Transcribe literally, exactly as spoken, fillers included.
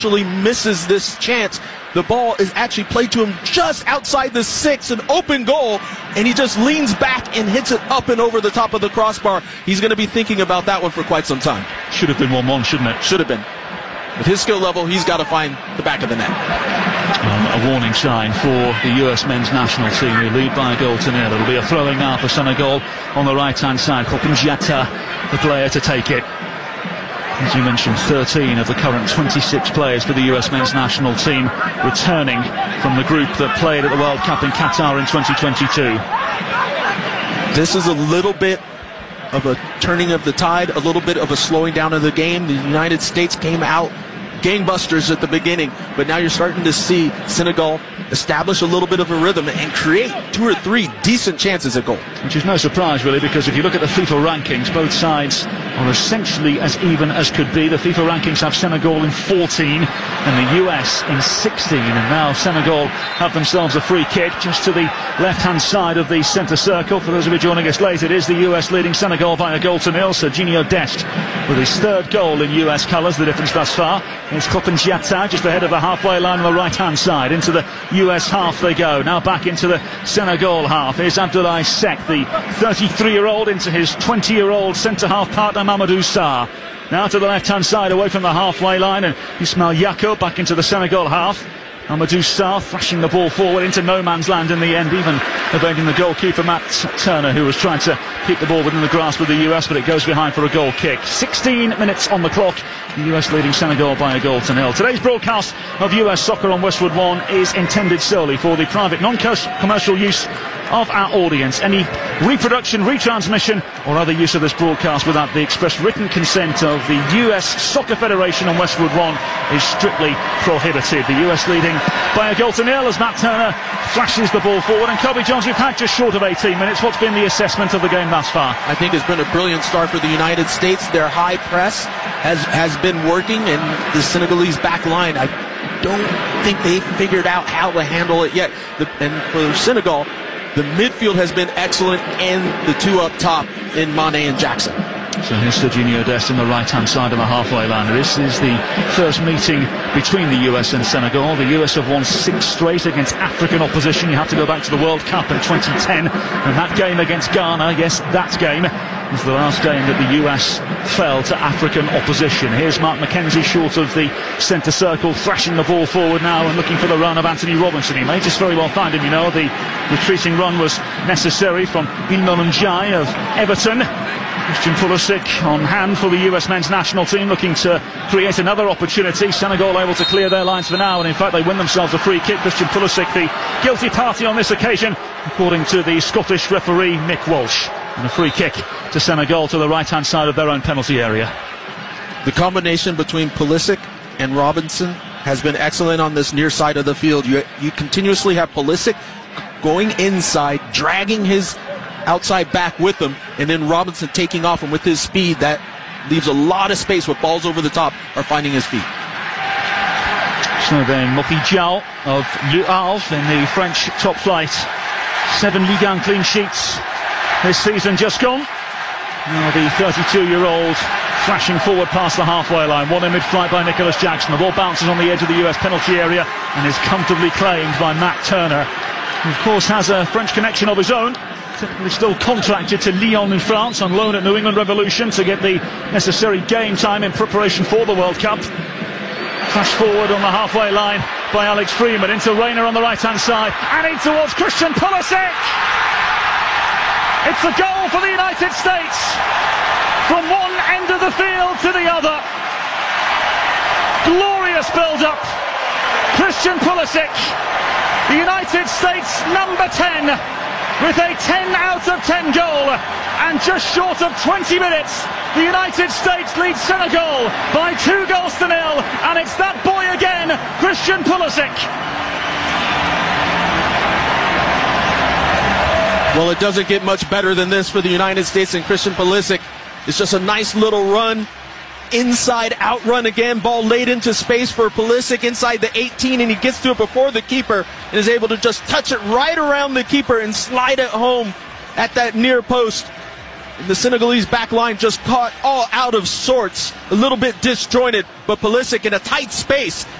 actually misses this chance. The ball is actually played to him just outside the six, an open goal, and he just leans back and hits it up and over the top of the crossbar. He's going to be thinking about that one for quite some time. Should have been one one, shouldn't it? Should have been. With his skill level, he's got to find the back of the net. Um, a warning sign for the U S men's national team, who lead by a goal to nil. It'll be a throwing now for Senegal on the right-hand side. Khopin Diatta, the player to take it. As you mentioned, thirteen of the current twenty-six players for the U S men's national team returning from the group that played at the World Cup in Qatar in twenty twenty-two. This is a little bit of a turning of the tide, a little bit of a slowing down of the game. The United States came out gangbusters at the beginning, but now you're starting to see Senegal establish a little bit of a rhythm and create two or three decent chances at goal. Which is no surprise, really, because if you look at the FIFA rankings, both sides are essentially as even as could be. The FIFA rankings have Senegal in fourteen and the U S in sixteen, and now Senegal have themselves a free kick just to the left-hand side of the centre circle. For those of you joining us late, it is the U S leading Senegal by a goal to nil. Serginho Dest with his third goal in U S colours, the difference thus far. It's Khopin Diatta just ahead of the halfway line on the right-hand side. Into the U S half they go. Now back into the Senegal half. Here's Abdoulaye Seck, the thirty-three-year-old, into his twenty-year-old centre-half partner Mamadou Sarr. Now to the left-hand side, away from the halfway line, and Ismail Yacoub back into the Senegal half. Mamadou Sarr thrashing the ball forward into no man's land in the end, even evading the goalkeeper Matt Turner, who was trying to keep the ball within the grasp of the U S, but it goes behind for a goal kick. sixteen minutes on the clock, the U S leading Senegal by a goal to nil. Today's broadcast of U S Soccer on Westwood One is intended solely for the private, non-commercial use of our audience. Any reproduction, retransmission or other use of this broadcast without the express written consent of the U S Soccer Federation on Westwood One is strictly prohibited. The U S leading by a goal to nil as Matt Turner flashes the ball forward. And Kobe Johns, we've had just short of eighteen minutes. What's been the assessment of the game thus far? I think it's been a brilliant start for the United States. Their high press has, has been working, and the Senegalese back line, I don't think they've figured out how to handle it yet. The, and for Senegal, the midfield has been excellent, and the two up top in Mane and Jackson. So here's Serginho Dest on the right-hand side of the halfway line. This is the first meeting between the U S and Senegal. The U S have won six straight against African opposition. You have to go back to the World Cup in twenty ten, and that game against Ghana, yes, that game, was the last game that the U S fell to African opposition. Here's Mark McKenzie short of the centre circle, thrashing the ball forward now and looking for the run of Anthony Robinson. He may just very well find him, you know. The retreating run was necessary from Ilman Njai of Everton. Christian Pulisic on hand for the U S men's national team, looking to create another opportunity. Senegal able to clear their lines for now, and in fact they win themselves a free kick. Christian Pulisic, the guilty party on this occasion, according to the Scottish referee Mick Walsh. And a free kick to Senegal to the right-hand side of their own penalty area. The combination between Pulisic and Robinson has been excellent on this near side of the field. You, you continuously have Pulisic going inside, dragging his outside back with him, and then Robinson taking off, and with his speed that leaves a lot of space with balls over the top are finding his feet. So then Mofi Diaw of Le Havre in the French top flight. Seven Ligue one clean sheets this season just gone. Now the thirty-two-year-old flashing forward past the halfway line, won in mid-flight by Nicholas Jackson. The ball bounces on the edge of the U S penalty area and is comfortably claimed by Matt Turner, who of course has a French connection of his own. Typically still contracted to Lyon in France, on loan at New England Revolution to get the necessary game time in preparation for the World Cup. Flash forward on the halfway line by Alex Freeman, into Reina on the right-hand side, and in towards Christian Pulisic. It's a goal for the United States, from one end of the field to the other. Glorious build-up. Christian Pulisic, the United States number ten, with a ten out of ten goal, and just short of twenty minutes, the United States leads Senegal by two goals to nil, and it's that boy again, Christian Pulisic. Well, it doesn't get much better than this for the United States, and Christian Pulisic. It's just a nice little run, inside out run again, ball laid into space for Pulisic inside the eighteen, and he gets to it before the keeper and is able to just touch it right around the keeper and slide it home at that near post. The Senegalese back line just caught all out of sorts, a little bit disjointed, but Pulisic in a tight space